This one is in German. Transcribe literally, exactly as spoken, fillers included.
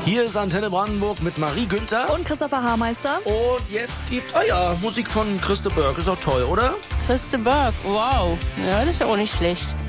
Hier ist Antenne Brandenburg mit Marie Günther. Und Christopher Haarmeister. Und jetzt gibt, ah ja, Musik von Christe Berg. Ist auch toll, oder? Christe Berg, wow. Ja, das ist ja auch nicht schlecht.